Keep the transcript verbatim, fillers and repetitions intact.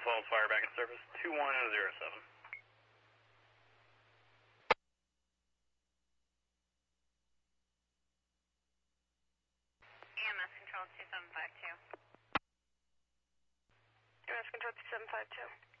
Falls Fire back in service, two one zero seven. E M S control two seven five two. E M S control two seven five two.